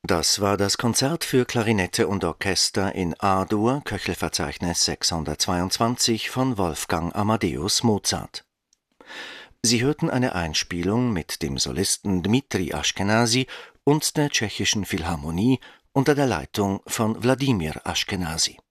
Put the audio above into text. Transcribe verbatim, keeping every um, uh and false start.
Das war das Konzert für Klarinette und Orchester in A-Dur, Köchelverzeichnis sechshundertzweiundzwanzig von Wolfgang Amadeus Mozart. Sie hörten eine Einspielung mit dem Solisten Dmitri Aschkenasy und der Tschechischen Philharmonie unter der Leitung von Wladimir Aschkenasy.